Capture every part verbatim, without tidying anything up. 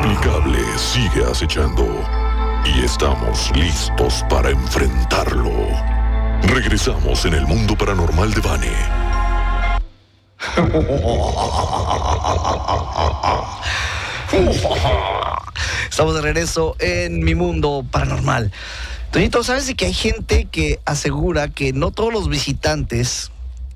inexplicable sigue acechando y estamos listos para enfrentarlo. Regresamos en el mundo paranormal de Vane. Estamos de regreso en mi mundo paranormal. Toñito, ¿sabes de que hay gente que asegura que no todos los visitantes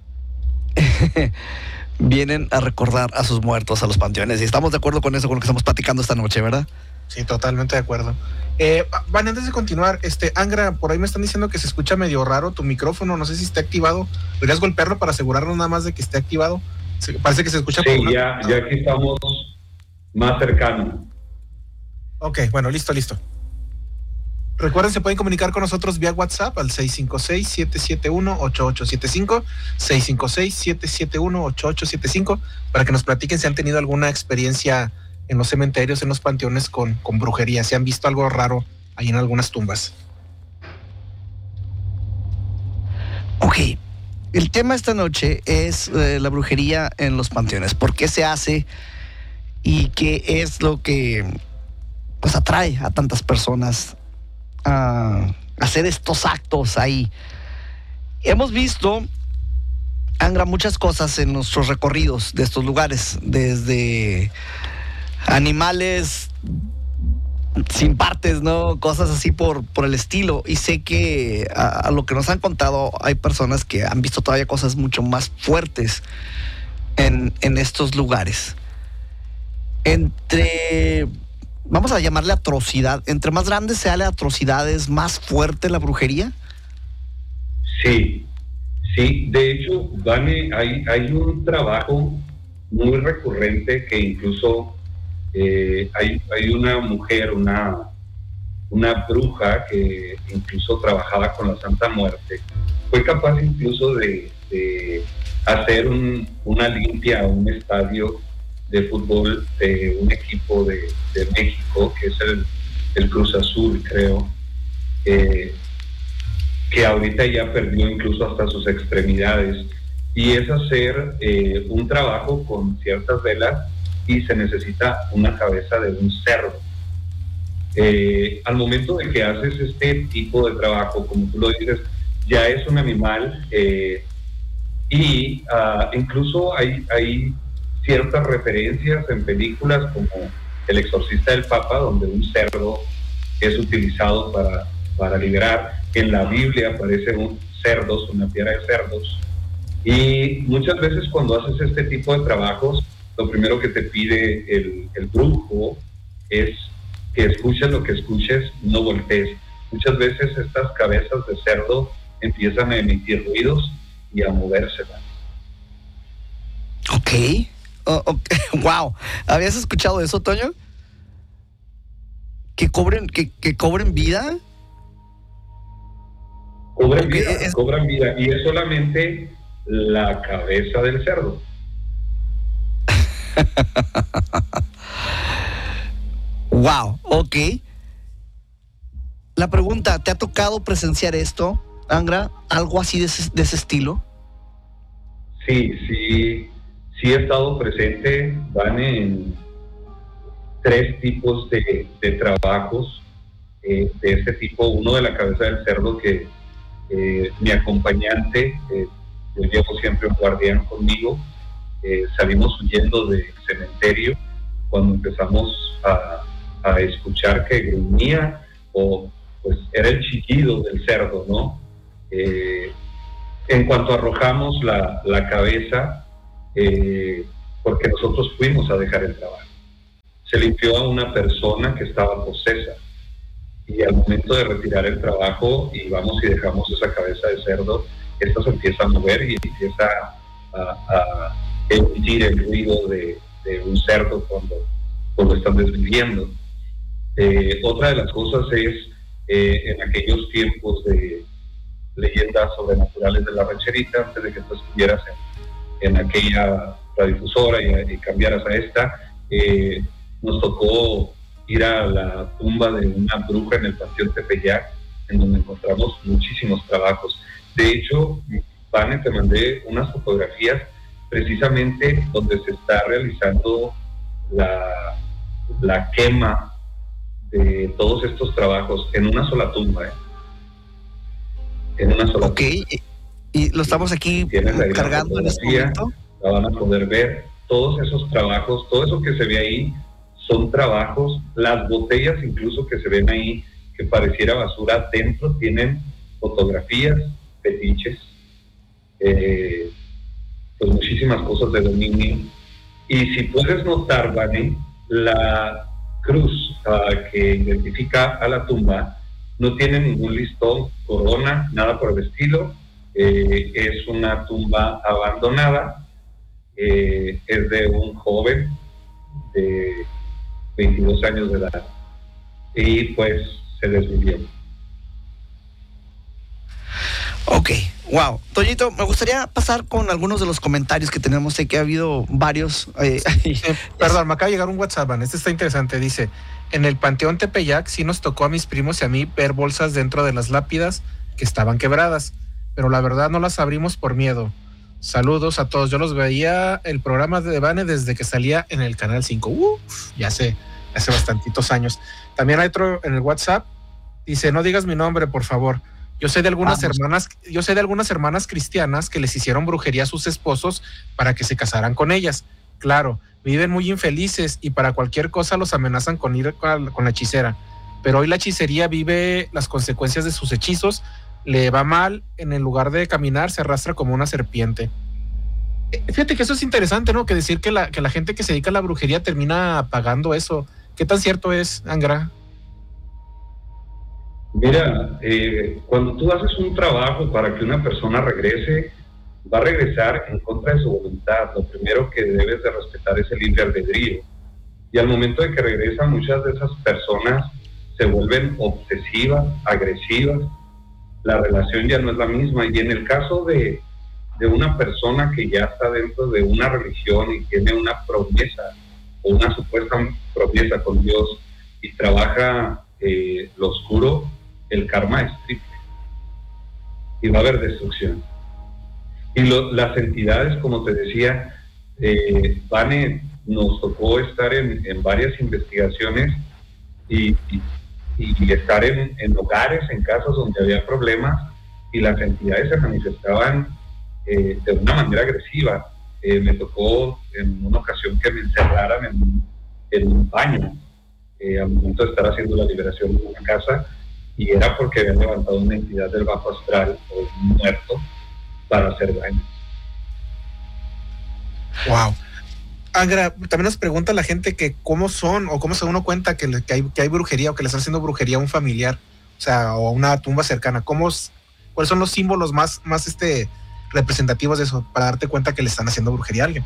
vienen a recordar a sus muertos a los panteones? Y estamos de acuerdo con eso, con lo que estamos platicando esta noche, ¿verdad? Sí, totalmente de acuerdo. Eh, Van, antes de continuar, este, Angra, por ahí me están diciendo que se escucha medio raro tu micrófono, no sé si está activado. ¿Podrías golpearlo para asegurarnos nada más de que esté activado? Se, parece que se escucha. Sí, por ya, ya aquí estamos más cercanos. Ok, bueno, listo, listo. Recuerden, se pueden comunicar con nosotros vía WhatsApp al seis cinco seis, siete siete uno, ocho ocho siete cinco, seis cinco seis, siete siete uno, ocho ocho siete cinco, para que nos platiquen si han tenido alguna experiencia en los cementerios, en los panteones con, con brujería, si han visto algo raro ahí en algunas tumbas. Ok, el tema esta noche es eh, la brujería en los panteones. ¿Por qué se hace y qué es lo que pues atrae a tantas personas a hacer estos actos ahí? Hemos visto, Angra, muchas cosas en nuestros recorridos de estos lugares, desde animales sin partes, ¿no? Cosas así por, por el estilo. Y sé que a, a lo que nos han contado hay personas que han visto todavía cosas mucho más fuertes en, en estos lugares. Entre... vamos a llamarle atrocidad. Entre más grande sea la atrocidad, ¿es más fuerte la brujería? Sí, sí. De hecho, Vane, hay, hay un trabajo muy recurrente que incluso eh, hay, hay una mujer, una, una bruja que incluso trabajaba con la Santa Muerte. Fue capaz incluso de, de hacer un, una limpia a un estadio de fútbol de un equipo de, de México, que es el, el Cruz Azul, creo, eh, que ahorita ya perdió incluso hasta sus extremidades, y es hacer eh, un trabajo con ciertas velas y se necesita una cabeza de un cerdo. Eh, al momento de que haces este tipo de trabajo, como tú lo dices, ya es un animal, eh, y uh, incluso hay, hay ciertas referencias en películas como El exorcista del Papa, donde un cerdo es utilizado para, para liberar. En la Biblia aparecen cerdos, una piara de cerdos, y muchas veces cuando haces este tipo de trabajos, lo primero que te pide el, el brujo es que escuches lo que escuches, no voltees. Muchas veces estas cabezas de cerdo empiezan a emitir ruidos y a moverse. Ok. Oh, okay. Wow. ¿Habías escuchado eso, Toño? ¿Que cobren, que, que cobren vida? Cobran okay, vida, es... cobran vida. Y es solamente la cabeza del cerdo. Wow, ok. La pregunta, ¿te ha tocado presenciar esto, Angra? ¿Algo así de ese, de ese estilo? Sí, sí, sí he estado presente, Vane, en tres tipos de, de trabajos eh, de este tipo. Uno de la cabeza del cerdo, que eh, mi acompañante, eh, yo llevo siempre un guardián conmigo, eh, salimos huyendo del cementerio cuando empezamos a, a escuchar que gruñía, o pues era el chillido del cerdo, ¿no? Eh, en cuanto arrojamos la, la cabeza, eh, porque nosotros fuimos a dejar el trabajo, se limpió a una persona que estaba posesa, y al momento de retirar el trabajo y vamos y dejamos esa cabeza de cerdo, esta se empieza a mover y empieza a, a emitir el ruido de, de un cerdo cuando, cuando están desviviendo. Eh, otra de las cosas es eh, en aquellos tiempos de leyendas sobrenaturales de la rancherita, antes de que tú estuvieras en, en aquella radiodifusora y, y cambiaras a esta, eh, nos tocó ir a la tumba de una bruja en el Panteón Tepeyac, en donde encontramos muchísimos trabajos. De hecho, Vane, te mandé unas fotografías precisamente donde se está realizando la, la quema de todos estos trabajos en una sola tumba, ¿eh? En una sola Ok, tumba. y, y lo estamos aquí cargando en este momento. La van a poder ver, todos esos trabajos, todo eso que se ve ahí son trabajos, las botellas incluso que se ven ahí, que pareciera basura, dentro tienen fotografías, fetiches, eh, pues muchísimas cosas de dominio. Y si puedes notar, Vane, la cruz uh, que identifica a la tumba no tiene ningún listón, corona, nada por el estilo. Eh, es una tumba abandonada, eh, es de un joven de veintidós años de edad y pues se desvivió. Ok, wow. Toñito, me gustaría pasar con algunos de los comentarios que tenemos. Sé que ha habido varios. Eh, eh, perdón, me acaba de llegar un WhatsApp, Van. Este está interesante. Dice, en el Panteón Tepeyac sí nos tocó a mis primos y a mí ver bolsas dentro de las lápidas que estaban quebradas, pero la verdad no las abrimos por miedo. Saludos a todos. Yo los veía el programa de Vane desde que salía en el Canal cinco. Uf, ya hace, hace bastantitos años. También hay otro en el WhatsApp. Dice, no digas mi nombre, por favor. Yo sé de algunas Vamos. hermanas, yo sé de algunas hermanas cristianas que les hicieron brujería a sus esposos para que se casaran con ellas. Claro, viven muy infelices y para cualquier cosa los amenazan con ir con la hechicera. Pero hoy la hechicería vive las consecuencias de sus hechizos. Le va mal, en el lugar de caminar se arrastra como una serpiente. Fíjate que eso es interesante, ¿no? Que decir que la, que la gente que se dedica a la brujería termina pagando eso. ¿Qué tan cierto es, Angra? Mira, eh, cuando tú haces un trabajo para que una persona regrese, va a regresar en contra de su voluntad. Lo primero que debes de respetar es el libre albedrío. Y al momento de que regresan, muchas de esas personas se vuelven obsesivas, agresivas. La relación ya no es la misma. Y en el caso de, de una persona que ya está dentro de una religión y tiene una promesa o una supuesta promesa con Dios y trabaja eh, lo oscuro, el karma es triple y va a haber destrucción. Y lo, las entidades, como te decía, eh, Vane, nos tocó estar en, en varias investigaciones y, y, y estar en, en hogares, en casas donde había problemas y las entidades se manifestaban eh, de una manera agresiva. Eh, me tocó en una ocasión que me encerraran en, en un baño eh, al momento de estar haciendo la liberación de una casa, y era porque habían levantado una entidad del bajo astral o un muerto para hacer daño. Wow. Angra, también nos pregunta la gente que cómo son o cómo se uno cuenta que, le, que, hay, que hay brujería o que le están haciendo brujería a un familiar, o sea, o a una tumba cercana. ¿Cómo, ¿Cuáles son los símbolos más, más este, representativos de eso para darte cuenta que le están haciendo brujería a alguien?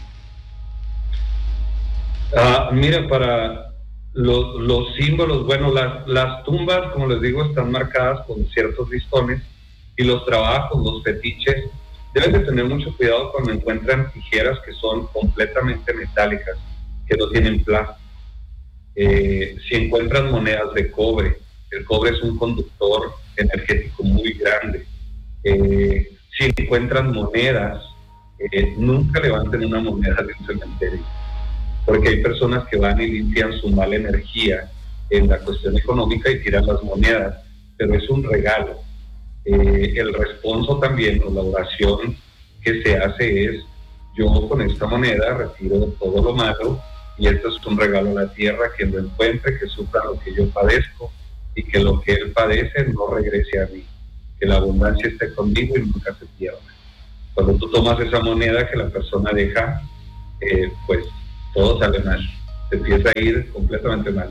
Ah, mira, para los, los símbolos, bueno, las, las tumbas, como les digo, están marcadas con ciertos listones y los trabajos, los fetiches, deben de tener mucho cuidado cuando encuentran tijeras que son completamente metálicas, que no tienen plástico. Eh, si encuentran monedas de cobre, el cobre es un conductor energético muy grande. Eh, si encuentran monedas, eh, nunca levanten una moneda de un cementerio, porque hay personas que van y limpian su mala energía en la cuestión económica y tiran las monedas, pero es un regalo. Eh, el responso también, o la oración que se hace es: yo con esta moneda retiro todo lo malo y esto es un regalo a la tierra, que lo encuentre, que sufra lo que yo padezco y que lo que él padece no regrese a mí, que la abundancia esté conmigo y nunca se pierda. Cuando tú tomas esa moneda que la persona deja, eh, pues todo sale mal, se empieza a ir completamente mal.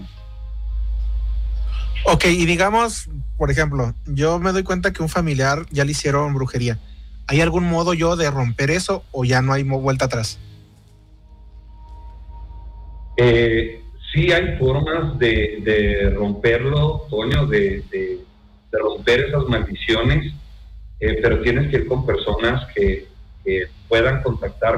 Ok, y digamos, por ejemplo, yo me doy cuenta que un familiar ya le hicieron brujería. ¿Hay algún modo yo de romper eso o ya no hay vuelta atrás? Eh, sí hay formas de, de romperlo, Toño, de, de, de romper esas maldiciones, eh, pero tienes que ir con personas que, que puedan contactar